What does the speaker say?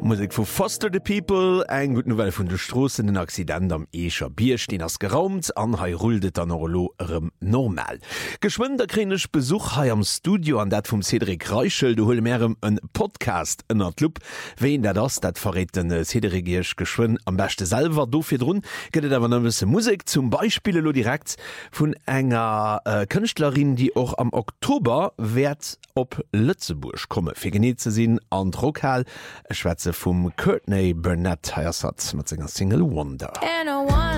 Musik vu Foster the People, eng gut Novelle vun de Strossen den Accident am Echer Biersch den ass geraumt, an hai ruldet an Orloëm normal. Geschwënder krinech Besuch hai am Studio an dat vum Cedric Reichel, du hol Mäm en Podcast ënner Club, wéin dat ass dat verreten Cedricgiersch geschwun am beste Salver dofir run, gëtt awer nëwesse Musik zum Beispiele lo direkt vun enger Künstlerin, die och am Oktober werd op Lützeburg komme. Fir geneet ze sinn an Rockhall, Schwätze vum Courtney Burnett Hyatt mat senger Single Wonder.